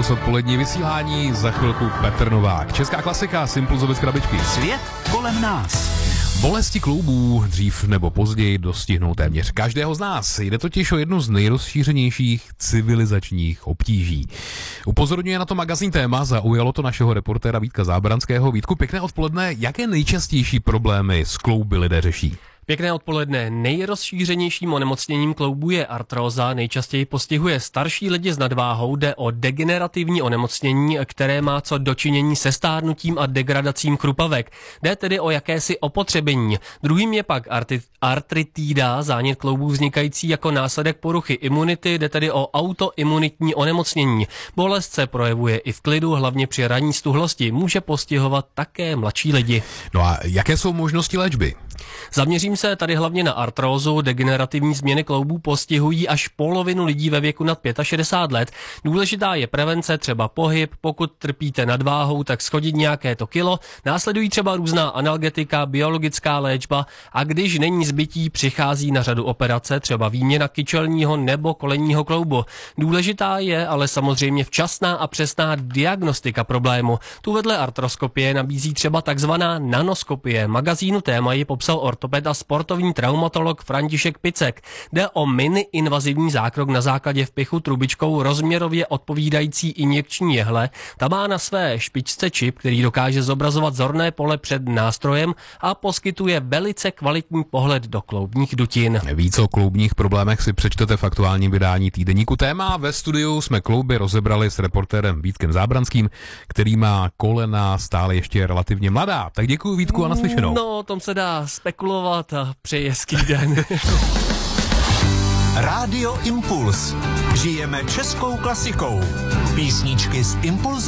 Impuls odpolední vysílání, za chvilku Petr Novák. Česká klasika z Impulzu z krabičky. Svět kolem nás. Bolesti kloubů dřív nebo později dostihnou téměř každého z nás. Jde totiž o jednu z nejrozšířenějších civilizačních obtíží. Upozorňuje na to magazín Téma, zaujalo to našeho reportéra Vítka Zábranského. Vítku, pěkné odpoledne. Jaké nejčastější problémy s klouby lidé řeší? Pěkné odpoledne. Nejrozšířenějším onemocněním kloubů je artróza, nejčastěji postihuje starší lidi s nadváhou, jde o degenerativní onemocnění, které má co dočinění se stárnutím a degradací chrupavek. Jde tedy o jakési opotřebení. Druhým je pak artritída, zánět kloubů vznikající jako následek poruchy imunity, jde tedy o autoimunitní onemocnění. Bolest se projevuje i v klidu, hlavně při ranní stuhlosti. Může postihovat také mladší lidi. No a jaké jsou možnosti léčby? Zaměřím se tady hlavně na artrózu. Degenerativní změny kloubů postihují až polovinu lidí ve věku nad 65 let. Důležitá je prevence, třeba pohyb, pokud trpíte nadváhou, tak schodit nějaké to kilo. Následují třeba různá analgetika, biologická léčba a když není zbytí, přichází na řadu operace, třeba výměna kyčelního nebo kolenního kloubu. Důležitá je ale samozřejmě včasná a přesná diagnostika problému. Tu vedle artroskopie nabízí třeba takzvaná nanoskopie. Magazínu Téma ji popsal ortoped a sportovní traumatolog František Picek. Jde o mini-invazivní zákrok na základě vpichu trubičkou rozměrově odpovídající injekční jehle. Ta má na své špičce čip, který dokáže zobrazovat zorné pole před nástrojem a poskytuje velice kvalitní pohled do kloubních dutin. Víc o kloubních problémech si přečtete v aktuálním vydání týdeníku Téma. Ve studiu jsme klouby rozebrali s reportérem Vítkem Zábranským, který má kolena stále ještě relativně mladá. Tak děkuji, Vítku, a naslyšenou. No, o tom se dá spekulovat a přeji hezký den. Rádio Impuls. Žijeme českou klasikou. Písničky z Impulzu.